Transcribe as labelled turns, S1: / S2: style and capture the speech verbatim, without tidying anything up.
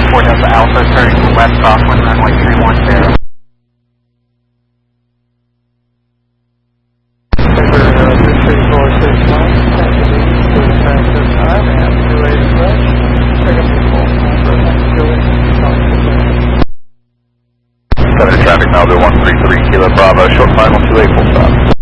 S1: four Delta Alpha, turning left off one runway three one zero.
S2: Center traffic, Malibu one three three, Kilo Bravo, short final two eight, full stop.